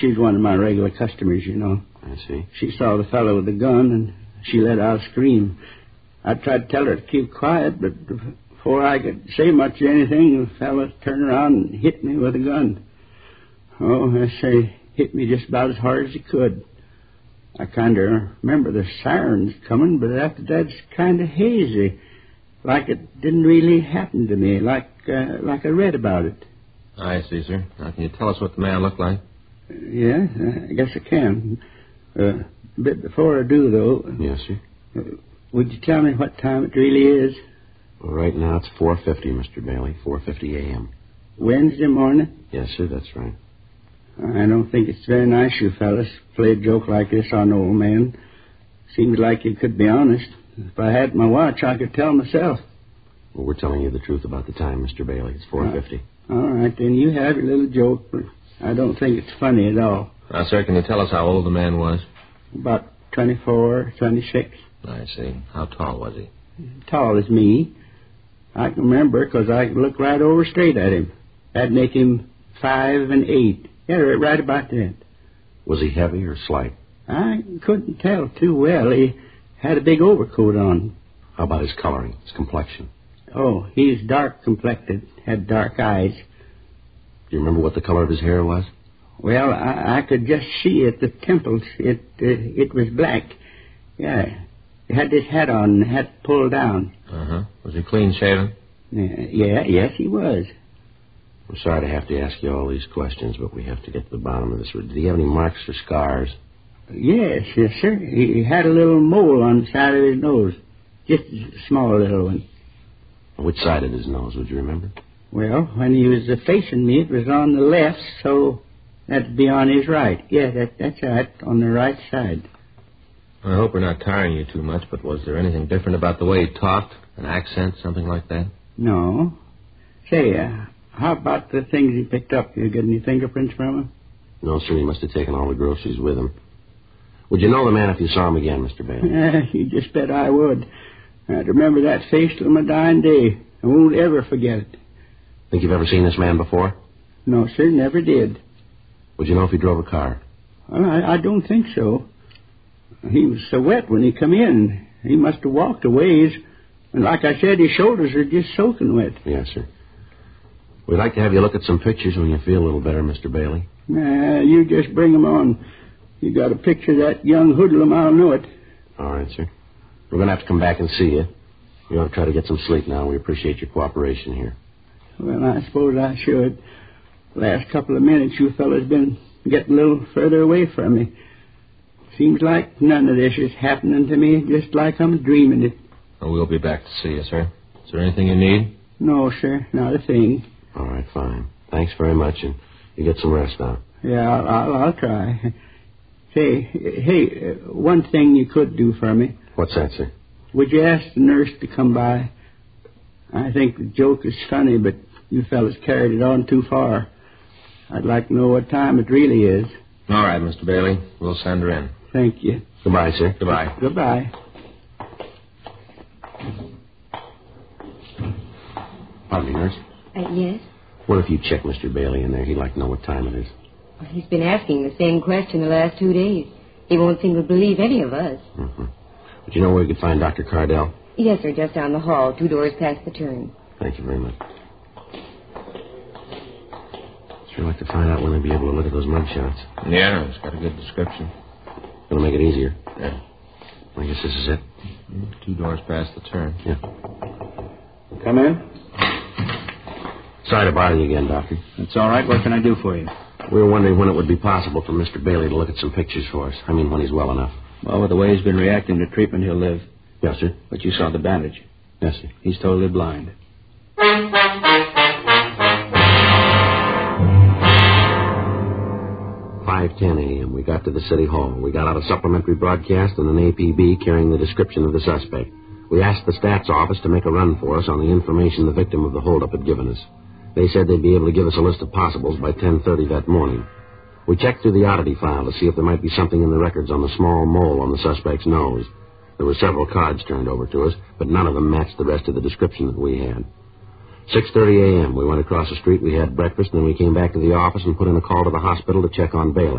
She's one of my regular customers, you know. I see. She saw the fellow with the gun, and she let out a scream. I tried to tell her to keep quiet, but before I could say much of anything, the fellow turned around and hit me with a gun. Oh, I say, hit me just about as hard as he could. I kind of remember the sirens coming, but after that, it's kind of hazy. Like it didn't really happen to me, like I read about it. I see, sir. Now, can you tell us what the man looked like? Yeah, I guess I can. A bit before I do, though... Yes, sir. Would you tell me what time it really is? Well, right now it's 4:50, Mr. Bailey. 4:50 a.m. Wednesday morning? Yes, sir, that's right. I don't think it's very nice, you fellas, play a joke like this on the old man. Seems like you could be honest. If I had my watch, I could tell myself. Well, we're telling you the truth about the time, Mr. Bailey. It's 4:50. All right, then you have your little joke, but I don't think it's funny at all. Now, sir, can you tell us how old the man was? About 24, 26. I see. How tall was he? Tall as me. I can remember because I could look right over straight at him. That'd make him 5'8". Yeah, right about that. Was he heavy or slight? I couldn't tell too well. He had a big overcoat on. How about his coloring, his complexion? Oh, he's dark complected, had dark eyes. Do you remember what the color of his hair was? Well, I could just see at the temples. It was black. Yeah. He had this hat on, the hat pulled down. Uh-huh. Was he clean shaven? Yes, he was. I'm sorry to have to ask you all these questions, but we have to get to the bottom of this. Did he have any marks or scars? Yes, sir. He had a little mole on the side of his nose. Just a small little one. Which side of his nose, would you remember? Well, when he was facing me, it was on the left, so that'd be on his right. Yeah, that's right, on the right side. I hope we're not tiring you too much, but was there anything different about the way he talked? An accent, something like that? No. Say, how about the things he picked up? You get any fingerprints from him? No, sir. He must have taken all the groceries with him. Would you know the man if you saw him again, Mr. Bailey? You just bet I would. I'd remember that face till my dying day. I won't ever forget it. Think you've ever seen this man before? No, sir, never did. Would you know if he drove a car? Well, I don't think so. He was so wet when he come in. He must have walked a ways. And like I said, his shoulders are just soaking wet. Yes, sir. We'd like to have you look at some pictures when you feel a little better, Mr. Bailey. You just bring them on. You got a picture of that young hoodlum, I'll know it. All right, sir. We're going to have to come back and see you. You ought to try to get some sleep now. We appreciate your cooperation here. Well, I suppose I should. Last couple of minutes, you fellas been getting a little further away from me. Seems like none of this is happening to me, just like I'm dreaming it. Well, we'll be back to see you, sir. Is there anything you need? No, sir, not a thing. All right, fine. Thanks very much, and you get some rest now. Yeah, I'll try. Hey, one thing you could do for me. What's that, sir? Would you ask the nurse to come by? I think the joke is funny, but you fellas carried it on too far. I'd like to know what time it really is. All right, Mr. Bailey. We'll send her in. Thank you. Goodbye, sir. Goodbye. Goodbye. Pardon me, nurse. Yes? What if you check Mr. Bailey in there? He'd like to know what time it is. Well, he's been asking the same question the last 2 days. He won't seem to believe any of us. Mm-hmm. Would you know where we could find Dr. Cardell? Yes, sir, just down the hall, 2 doors past the turn. Thank you very much. Sure like to find out when they'll be able to look at those mug shots. Yeah, it's got a good description. It'll make it easier. Yeah. I guess this is it. 2 doors past the turn. Yeah. Come in. Sorry to bother you again, Doctor. That's all right. What can I do for you? We were wondering when it would be possible for Mr. Bailey to look at some pictures for us. I mean, when he's well enough. Well, with the way he's been reacting to treatment, he'll live. Yes, sir. But you saw the bandage. Yes, sir. He's totally blind. 5:10 a.m. We got to the city hall. We got out a supplementary broadcast and an APB carrying the description of the suspect. We asked the stats office to make a run for us on the information the victim of the holdup had given us. They said they'd be able to give us a list of possibles by 10:30 that morning. We checked through the oddity file to see if there might be something in the records on the small mole on the suspect's nose. There were several cards turned over to us, but none of them matched the rest of the description that we had. 6:30 a.m. We went across the street, we had breakfast, and then we came back to the office and put in a call to the hospital to check on Bailey.